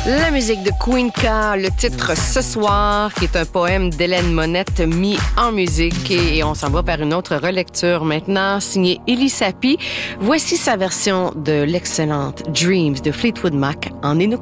La musique de Queen K, le titre Ce soir, qui est un poème d'Hélène Monette mis en musique. Et on s'en va vers une autre relecture maintenant, signée Elie Sapi. Voici sa version de l'excellente Dreams de Fleetwood Mac en